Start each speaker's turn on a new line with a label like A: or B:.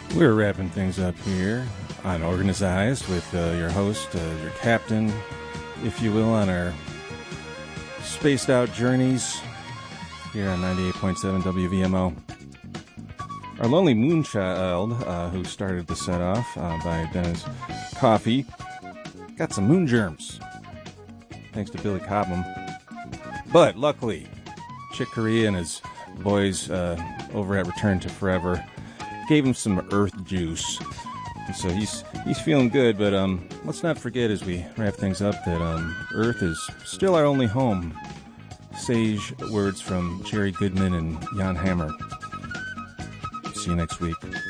A: We're wrapping things up here on Organized with your host, your captain, if you will, on our spaced out journeys here on 98.7 WVMO. Our Lonely Moonchild, who started the set off by Dennis Coffee, got some moon germs, thanks to Billy Cobham. But luckily, Chick Corea and his boys over at Return to Forever gave him some earth juice. And so he's feeling good, but let's not forget as we wrap things up that Earth is still our only home. Sage words from Jerry Goodman and Jan Hammer. See you next week.